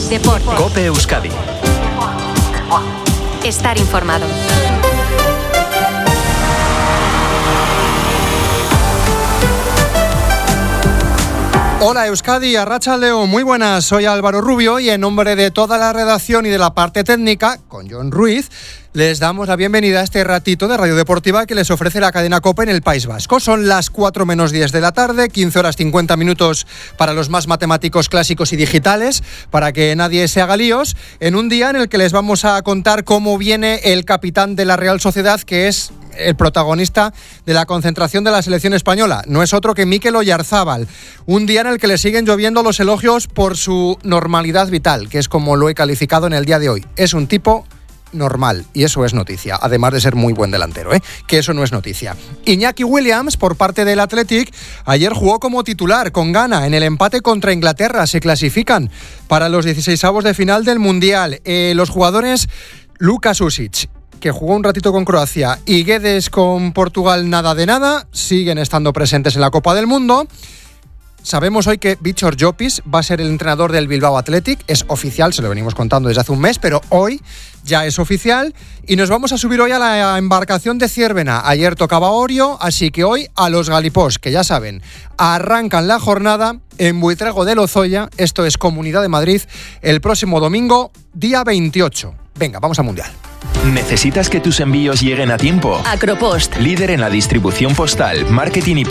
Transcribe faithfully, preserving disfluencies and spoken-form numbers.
Deportes. COPE Euskadi. Estar informado. Hola Euskadi, arratsaldeon, muy buenas, soy Álvaro Rubio y en nombre de toda la redacción y de la parte técnica, con John Ruiz, les damos la bienvenida a este ratito de Radio Deportiva que les ofrece la cadena COPE en el País Vasco. Son las cuatro menos diez de la tarde, quince horas cincuenta minutos para los más matemáticos clásicos y digitales, para que nadie se haga líos, en un día en el que les vamos a contar cómo viene el capitán de la Real Sociedad, que es el protagonista de la concentración de la selección española. No es otro que Mikel Oyarzábal. Un día en el que le siguen lloviendo los elogios por su normalidad vital, que es como lo he calificado en el día de hoy. Es un tipo normal, y eso es noticia, además de ser muy buen delantero, ¿eh? que eso no es noticia. Iñaki Williams, por parte del Athletic, ayer jugó como titular con Ghana en el empate contra Inglaterra. Se clasifican para los dieciseisavos de final del Mundial. Eh, los jugadores Luka Susic, que jugó un ratito con Croacia, y Guedes con Portugal, nada de nada, siguen estando presentes en la Copa del Mundo. Sabemos hoy que Víctor Llopis va a ser el entrenador del Bilbao Athletic, es oficial, se lo venimos contando desde hace un mes, pero hoy ya es oficial, y nos vamos a subir hoy a la embarcación de Ciervena. Ayer tocaba Orio, así que hoy a los Galipós, que ya saben, arrancan la jornada en Buitrago de Lozoya, esto es Comunidad de Madrid, el próximo domingo, día veintiocho. Venga, vamos al Mundial. ¿Necesitas que tus envíos lleguen a tiempo? Acropost. Líder en la distribución postal, marketing y